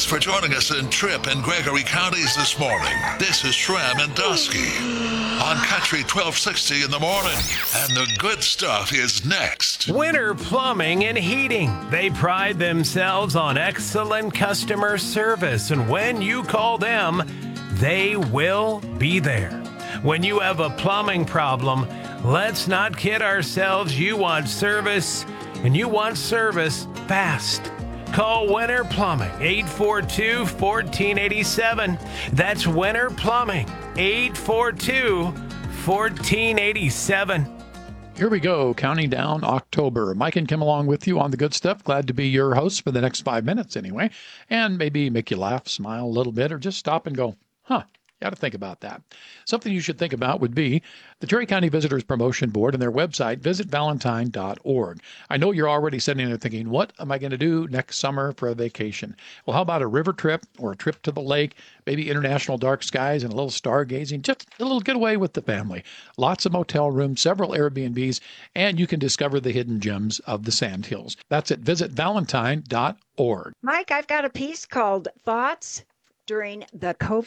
Thanks for joining us in Tripp and Gregory counties this morning. This is Shram and Dusky on Country 1260 in the morning. And the good stuff is next. Winter Plumbing and Heating. They pride themselves on excellent customer service, and when you call them, they will be there. When you have a plumbing problem, let's not kid ourselves. You want service, and you want service fast. Call Winter Plumbing, 842-1487. That's Winter Plumbing, 842-1487. Here we go, counting down October. Mike and Kim along with you on the good stuff. Glad to be your host for the next 5 minutes anyway, and maybe make you laugh, smile a little bit, or just stop and go, huh. Got to think about that. Something you should think about would be the Cherry County Visitors Promotion Board and their website, visitvalentine.org. I know you're already sitting there thinking, what am I going to do next summer for a vacation? Well, how about a river trip or a trip to the lake, maybe international dark skies and a little stargazing, just a little getaway with the family. Lots of motel rooms, several Airbnbs, and you can discover the hidden gems of the Sandhills. That's at visitvalentine.org. Mike, I've got a piece called Thoughts During the COVID